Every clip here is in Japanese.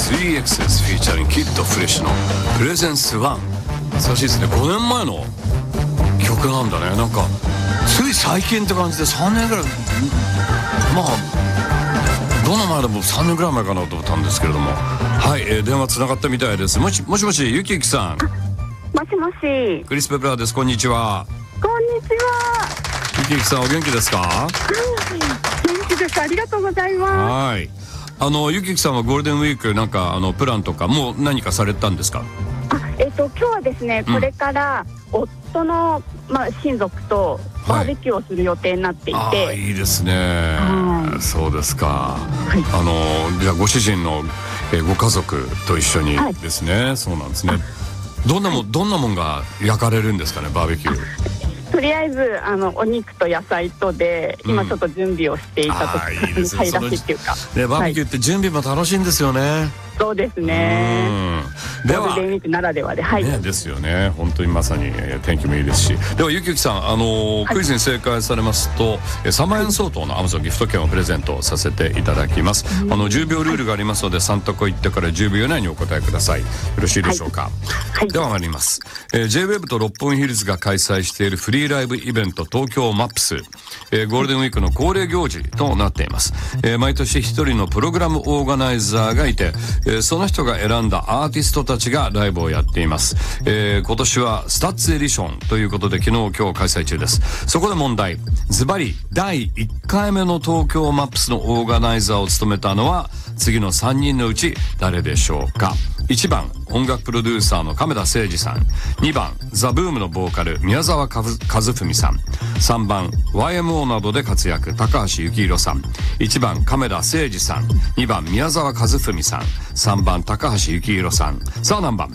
3XS フィーチャリングキッドフレッシュのプレゼンス1。懐かしいですね。5年前の曲なんだね。なんかつい最近って感じで3年ぐらい、まあどの前でも3年ぐらい前かなと思ったんですけれども、はい、電話つながったみたいです。もしもしゆきゆきさん。 もしもし。 クリス・ペプラーです。こんにちは。 こんにちは。 ゆきゆきさんお元気ですか？ 元気です。ありがとうございます。はい。ゆきゆきさんはゴールデンウィークなんかプランとかもう何かされたんですか？ 今日はですね、これから夫の、親族とバーベキューをする予定になっていて、 いいですね。そうですか。じゃあご主人の、ご家族と一緒にですね。そうなんですね。どんなもんが焼かれるんですかね、バーベキュー。 とりあえずお肉と野菜とで今ちょっと準備をしていたところに入らせっていうか、 バーベキューって準備も楽しいんですよね。 そうですね。ゴールデンウィークならではで、 ですよね。本当にまさに天気もいいですし。ではゆきゆきさん、クイズに正解されますと3万円相当の Amazon ギフト券をプレゼントさせていただきます。10秒ルールがありますので3択を言ってから10秒以内にお答えください。よろしいでしょうか？では参ります。J-WAVE と六本木ヒルズが開催しているフリーライブイベント東京マップス、ゴールデンウィークの恒例行事となっています。毎年一人のプログラムオーガナイザーがいて、その人が選んだアーティストたちがライブをやっています。今年はスタッツエディションということで昨日今日開催中です。そこで問題。ズバリ第1回目の東京マップスのオーガナイザーを務めたのは次の3人のうち誰でしょうか？1番音楽プロデューサーの亀田誠二さん、2番ザ・ブームのボーカル宮沢和文さん、3番 YMO などで活躍高橋幸宏さん。1番亀田誠二さん、2番宮沢和文さん、3番高橋幸宏さん。さあ何番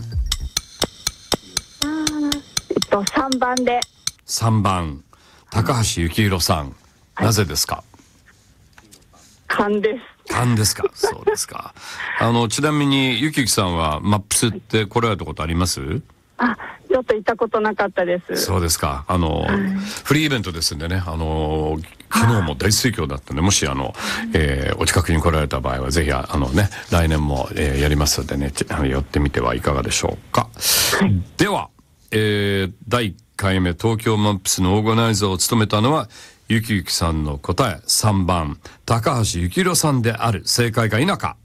？3番で。 3番高橋幸宏さん、なぜですか？ 勘です。 勘ですか？そうですか。ちなみにゆきゆきさんはマップスって来られたことあります？ ちょっと行ったことなかったです。 そうですか。フリーイベントですんでね、昨日も大盛況だったんで、もしお近くに来られた場合はぜひ来年も、やりますのでね、寄ってみてはいかがでしょうか。では、第1回目東京マップスのオーガナイザーを務めたのはゆきゆきさんの答え3番高橋幸宏さんである。正解か否か？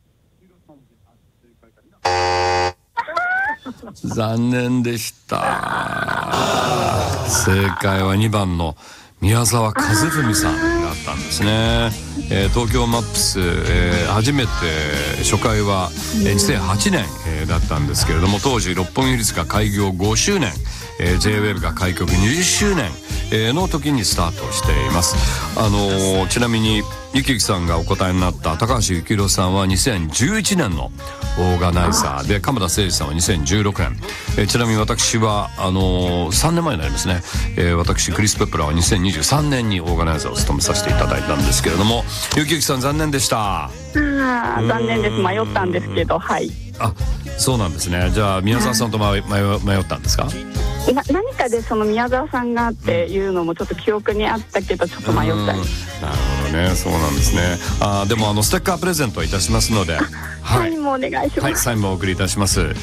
残念でした。正解は2番の宮沢和文さんだったんですね。東京マップス、初めて初回は2008年、だったんですけれども、当時六本木ヒルズが開業5周年、J-WAVE が開局20周年、の時にスタートしています。ちなみにゆきゆきさんがお答えになった高橋幸宏さんは2011年のオーガナイザーで、亀田誠二さんは2016年、ちなみに私は3年前になりますね、私クリス・ペプラーは2023年にオーガナイザーを務めさせていただいたんですけれども、ゆきゆきさん残念でした。 残念です。迷ったんですけど、 そうなんですね。じゃあ宮沢さんと迷ったんですか？ 何かでその宮沢さんがっていうのもちょっと記憶にあったけど、ちょっと迷ったり。 なるほどね。そうなんですね。でもステッカープレゼントいたしますので、 サインもお願いします。 サインもお送りいたします。